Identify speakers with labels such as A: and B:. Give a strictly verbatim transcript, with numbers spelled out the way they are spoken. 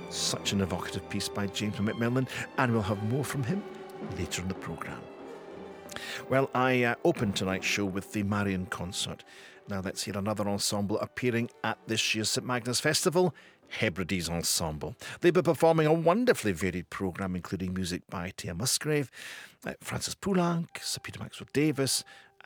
A: Such an evocative piece by James McMillan, and we'll have more from him later in the programme. Well, I uh, opened tonight's show with the Marian Consort. Now let's hear another ensemble appearing at this year's St Magnus Festival, Hebrides Ensemble. They'll be performing a wonderfully varied programme, including music by Tia Musgrave, uh, Francis Poulenc, Sir Peter Maxwell Davis,